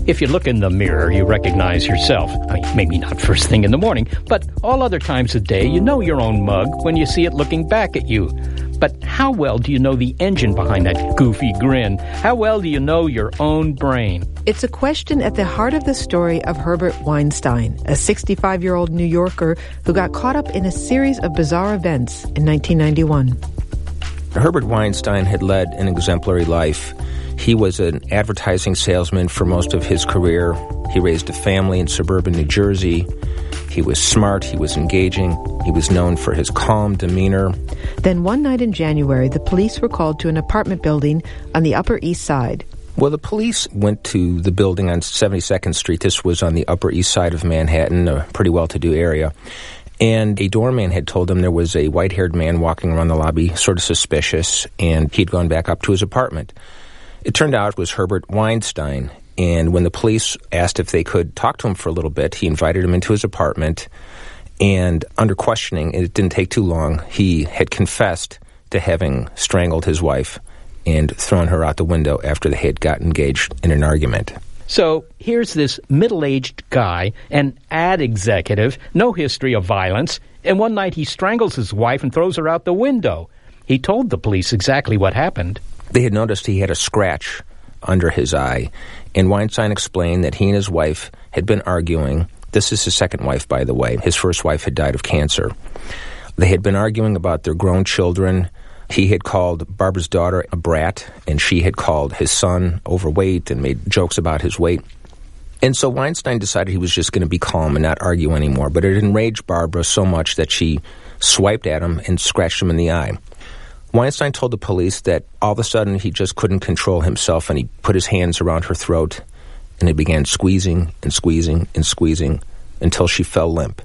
If you look in the mirror, you recognize yourself. I mean, maybe not first thing in the morning, but all other times of day, you know your own mug when you see it looking back at you. But how well do you know the engine behind that goofy grin? How well do you know your own brain? It's a question at the heart of the story of Herbert Weinstein, a 65-year-old New Yorker who got caught up in a series of bizarre events in 1991. Herbert Weinstein had led an exemplary life. He was an advertising salesman for most of his career. He raised a family in suburban New Jersey. He was smart. He was engaging. He was known for his calm demeanor. Then one night in January, the police were called to an apartment building on the Upper East Side. Well, the police went to the building on 72nd Street. This was on the Upper East Side of Manhattan, a pretty well-to-do area. And a doorman had told them there was a white-haired man walking around the lobby, sort of suspicious, and he'd gone back up to his apartment. It turned out it was Herbert Weinstein, and when the police asked if they could talk to him for a little bit, he invited him into his apartment, and under questioning, it didn't take too long, he had confessed to having strangled his wife and thrown her out the window after they had got engaged in an argument. So here's this middle-aged guy, an ad executive, no history of violence, and one night he strangles his wife and throws her out the window. He told the police exactly what happened. They had noticed he had a scratch under his eye, and Weinstein explained that he and his wife had been arguing. This is his second wife, by the way. His first wife had died of cancer. They had been arguing about their grown children. He had called Barbara's daughter a brat, and she had called his son overweight and made jokes about his weight. And so Weinstein decided he was just going to be calm and not argue anymore, but it enraged Barbara so much that she swiped at him and scratched him in the eye. Weinstein told the police that all of a sudden he just couldn't control himself, and he put his hands around her throat, and he began squeezing and squeezing and squeezing until she fell limp.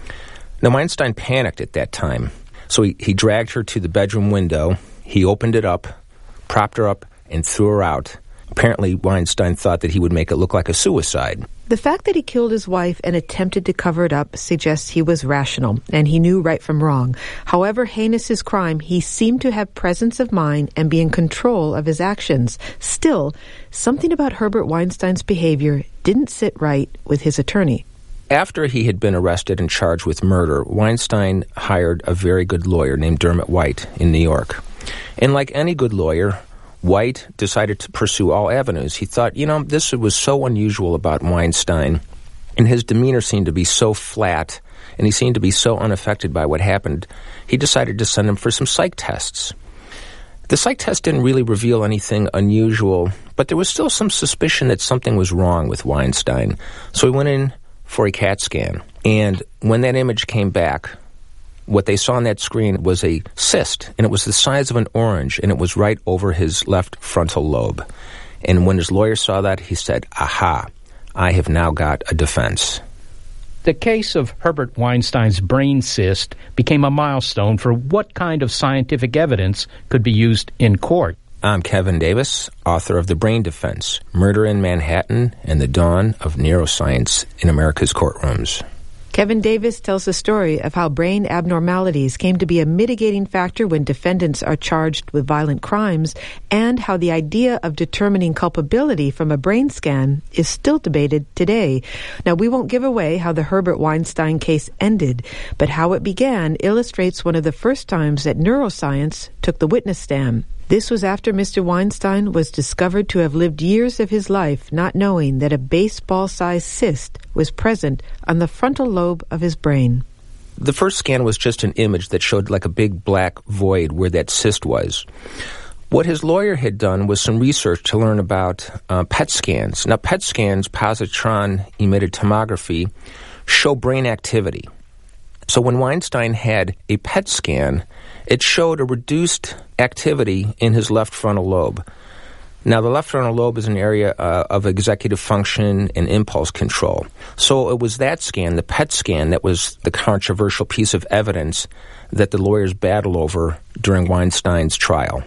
Now, Weinstein panicked at that time, so he dragged her to the bedroom window. He opened it up, propped her up, and threw her out. Apparently, Weinstein thought that he would make it look like a suicide. The fact that he killed his wife and attempted to cover it up suggests he was rational, and he knew right from wrong. However heinous his crime, he seemed to have presence of mind and be in control of his actions. Still, something about Herbert Weinstein's behavior didn't sit right with his attorney. After he had been arrested and charged with murder, Weinstein hired a very good lawyer named Dermot White in New York. And like any good lawyer, White decided to pursue all avenues. He thought, this was so unusual about Weinstein, and his demeanor seemed to be so flat, and he seemed to be so unaffected by what happened. He decided to send him for some psych tests. The psych test didn't really reveal anything unusual, but there was still some suspicion that something was wrong with Weinstein. So he went in for a CAT scan, and when that image came back, what they saw on that screen was a cyst, and it was the size of an orange, and it was right over his left frontal lobe. And when his lawyer saw that, he said, "Aha, I have now got a defense." The case of Herbert Weinstein's brain cyst became a milestone for what kind of scientific evidence could be used in court. I'm Kevin Davis, author of The Brain Defense, Murder in Manhattan and the Dawn of Neuroscience in America's Courtrooms. Kevin Davis tells the story of how brain abnormalities came to be a mitigating factor when defendants are charged with violent crimes, and how the idea of determining culpability from a brain scan is still debated today. Now, we won't give away how the Herbert Weinstein case ended, but how it began illustrates one of the first times that neuroscience took the witness stand. This was after Mr. Weinstein was discovered to have lived years of his life not knowing that a baseball-sized cyst was present on the frontal lobe of his brain. The first scan was just an image that showed like a big black void where that cyst was. What his lawyer had done was some research to learn about PET scans. Now, PET scans, positron-emitted tomography, show brain activity. So when Weinstein had a PET scan, it showed a reduced activity in his left frontal lobe. Now, the left frontal lobe is an area of executive function and impulse control. So it was that scan, the PET scan, that was the controversial piece of evidence that the lawyers battled over during Weinstein's trial.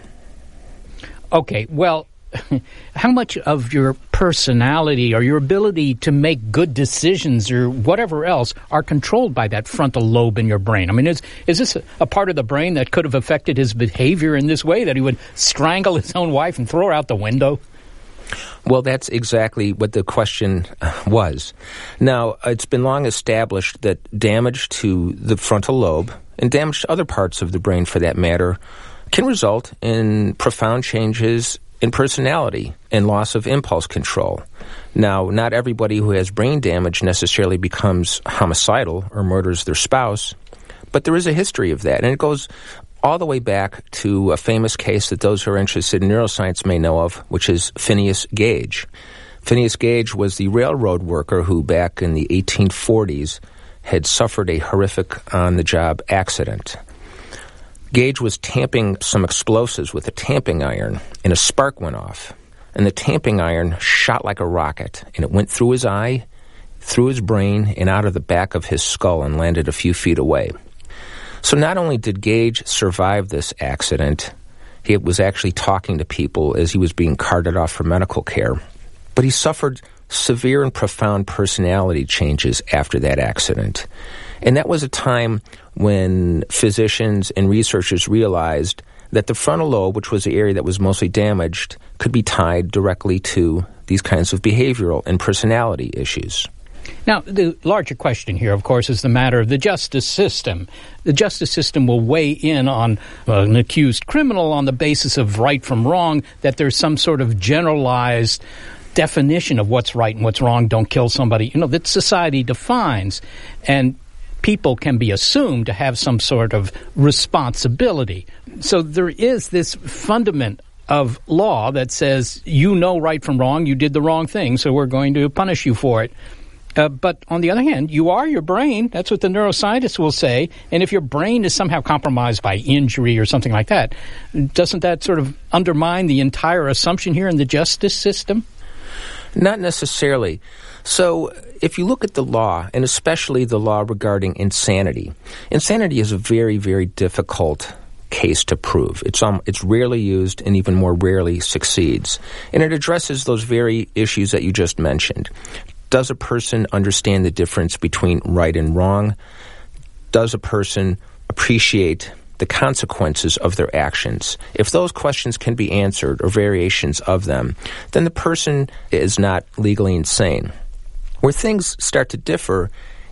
Okay, well, how much of your personality or your ability to make good decisions or whatever else are controlled by that frontal lobe in your brain? I mean, is this a part of the brain that could have affected his behavior in this way, that he would strangle his own wife and throw her out the window? Well, that's exactly what the question was. Now, it's been long established that damage to the frontal lobe, and damage to other parts of the brain for that matter, can result in profound changes in personality and loss of impulse control. Now, not everybody who has brain damage necessarily becomes homicidal or murders their spouse, but there is a history of that, and it goes all the way back to a famous case that those who are interested in neuroscience may know of, which is Phineas Gage. Phineas Gage was the railroad worker who, back in the 1840s, had suffered a horrific on-the-job accident. Gage was tamping some explosives with a tamping iron, and a spark went off. And the tamping iron shot like a rocket, and it went through his eye, through his brain, and out of the back of his skull and landed a few feet away. So not only did Gage survive this accident, he was actually talking to people as he was being carted off for medical care, but he suffered severe and profound personality changes after that accident. And that was a time when physicians and researchers realized that the frontal lobe, which was the area that was mostly damaged, could be tied directly to these kinds of behavioral and personality issues. Now, the larger question here, of course, is the matter of the justice system. The justice system will weigh in on an accused criminal on the basis of right from wrong, that there's some sort of generalized definition of what's right and what's wrong, don't kill somebody, that society defines. And people can be assumed to have some sort of responsibility. So there is this fundament of law that says, right from wrong, you did the wrong thing, so we're going to punish you for it. But on the other hand, you are your brain. That's what the neuroscientists will say. And if your brain is somehow compromised by injury or something like that, doesn't that sort of undermine the entire assumption here in the justice system? Not necessarily. So if you look at the law, and especially the law regarding insanity is a very, very difficult case to prove. It's rarely used and even more rarely succeeds. And it addresses those very issues that you just mentioned. Does a person understand the difference between right and wrong? Does a person appreciate the consequences of their actions? If those questions can be answered, or variations of them, then the person is not legally insane. Where things start to differ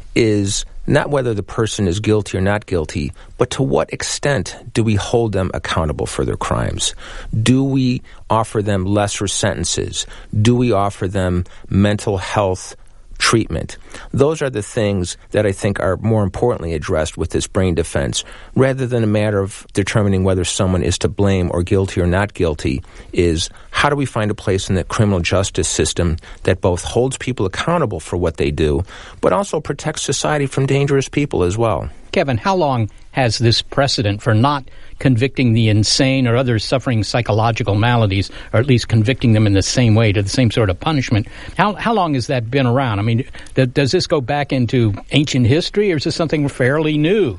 is not whether the person is guilty or not guilty, but to what extent do we hold them accountable for their crimes? Do we offer them lesser sentences? Do we offer them mental health treatment? Those are the things that I think are more importantly addressed with this brain defense, rather than a matter of determining whether someone is to blame or guilty or not guilty, is how do we find a place in the criminal justice system that both holds people accountable for what they do, but also protects society from dangerous people as well. Kevin, how long has this precedent for not convicting the insane or others suffering psychological maladies, or at least convicting them in the same way, to the same sort of punishment, how long has that been around? I mean, does this go back into ancient history, or is this something fairly new?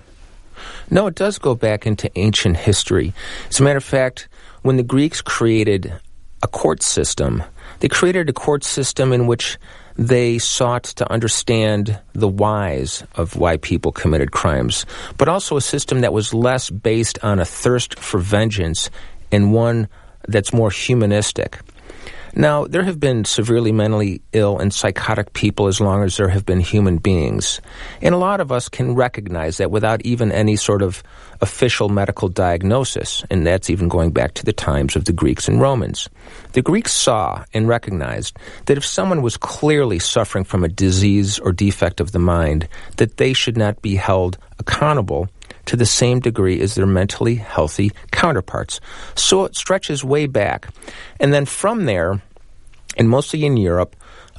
No, it does go back into ancient history. As a matter of fact, when the Greeks created a court system, they created a court system in which they sought to understand the whys of why people committed crimes, but also a system that was less based on a thirst for vengeance and one that's more humanistic. Now, there have been severely mentally ill and psychotic people as long as there have been human beings. And a lot of us can recognize that without even any sort of official medical diagnosis, and that's even going back to the times of the Greeks and Romans. The Greeks saw and recognized that if someone was clearly suffering from a disease or defect of the mind, that they should not be held accountable to the same degree as their mentally healthy counterparts. So it stretches way back. And then from there, and mostly in Europe,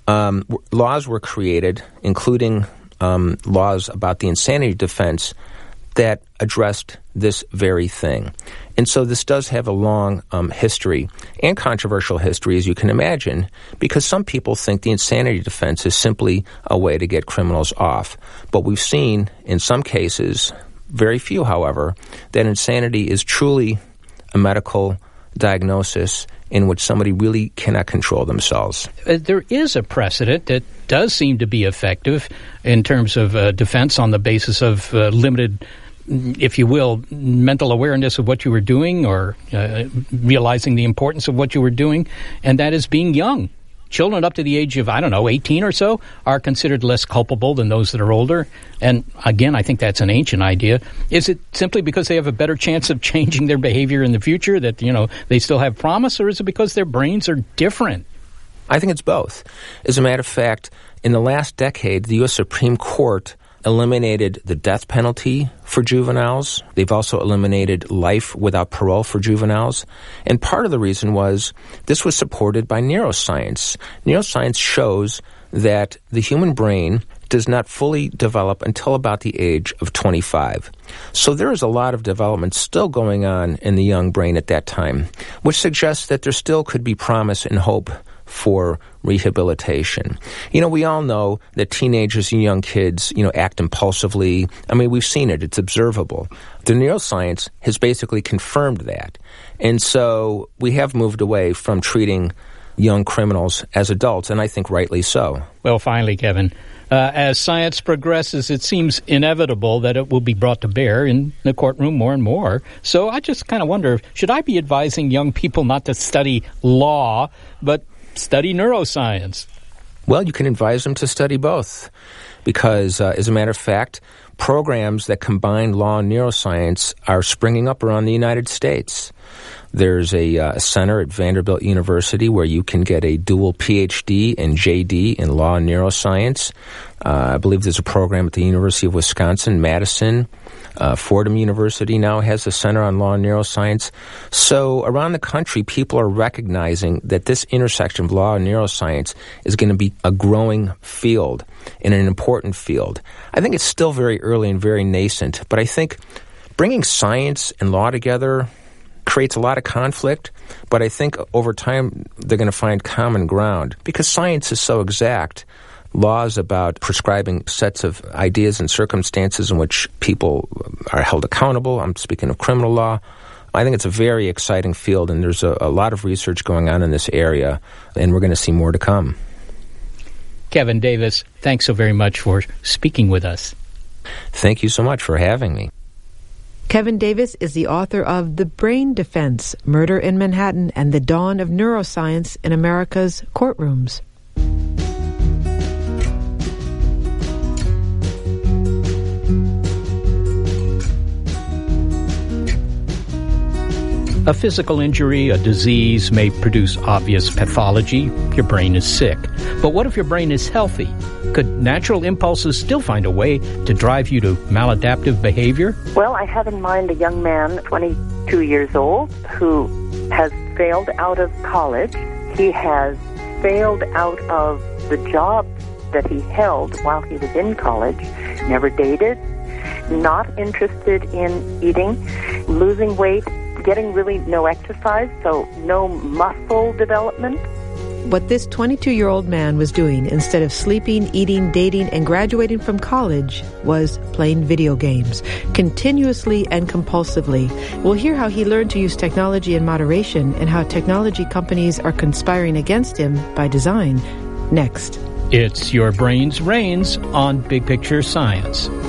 laws were created, including laws about the insanity defense, that addressed this very thing. And so this does have a long history, and controversial history, as you can imagine, because some people think the insanity defense is simply a way to get criminals off. But we've seen, in some cases, very few, however, that insanity is truly a medical diagnosis in which somebody really cannot control themselves. There is a precedent that does seem to be effective in terms of defense on the basis of limited, if you will, mental awareness of what you were doing, or realizing the importance of what you were doing, and that is being young. children up to the age of, 18 or so are considered less culpable than those that are older. And again, I think that's an ancient idea. Is it simply because they have a better chance of changing their behavior in the future that, they still have promise, or is it because their brains are different? I think it's both. As a matter of fact, in the last decade, the U.S. Supreme Court eliminated the death penalty for juveniles. They've also eliminated life without parole for juveniles. And part of the reason was this was supported by neuroscience. Neuroscience shows that the human brain does not fully develop until about the age of 25. So there is a lot of development still going on in the young brain at that time, which suggests that there still could be promise and hope for rehabilitation. We all know that teenagers and young kids, act impulsively. We've seen it. It's observable. The neuroscience has basically confirmed that. And so we have moved away from treating young criminals as adults, and I think rightly so. Well, finally, Kevin, as science progresses, it seems inevitable that it will be brought to bear in the courtroom more and more. So I just kind of wonder, should I be advising young people not to study law, but study neuroscience? Well, you can advise them to study both because, as a matter of fact, programs that combine law and neuroscience are springing up around the United States. There's a center at Vanderbilt University where you can get a dual PhD and JD in law and neuroscience. I believe there's a program at the University of Wisconsin, Madison. Fordham University now has a center on law and neuroscience. So around the country, people are recognizing that this intersection of law and neuroscience is going to be a growing field and an important field. I think it's still very early and very nascent, but I think bringing science and law together creates a lot of conflict, but I think over time they're going to find common ground because science is so exact. Law is about prescribing sets of ideas and circumstances in which people are held accountable. I'm speaking of criminal law. I think it's a very exciting field, and there's a lot of research going on in this area, and we're going to see more to come. Kevin Davis, thanks so very much for speaking with us. Thank you so much for having me. Kevin Davis is the author of The Brain Defense, Murder in Manhattan and the Dawn of Neuroscience in America's Courtrooms. A physical injury, a disease may produce obvious pathology. Your brain is sick. But what if your brain is healthy? Could natural impulses still find a way to drive you to maladaptive behavior? Well, I have in mind a young man, 22 years old, who has failed out of college. He has failed out of the job that he held while he was in college, never dated, not interested in eating, losing weight, getting really no exercise, so no muscle development. What this 22-year-old man was doing instead of sleeping, eating, dating, and graduating from college was playing video games, continuously and compulsively. We'll hear how he learned to use technology in moderation and how technology companies are conspiring against him by design. Next. It's Your Brain's Reigns on Big Picture Science.